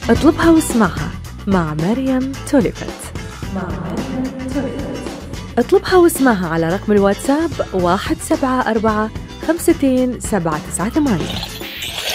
اطلبها واسمعها مع مريم توليفت. اطلبها واسمعها على رقم الواتساب 174 52 798.